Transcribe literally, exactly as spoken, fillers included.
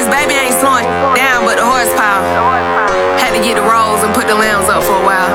baby ain't slowing down but the horsepower. Had to get the rolls and put the lambs up for a while.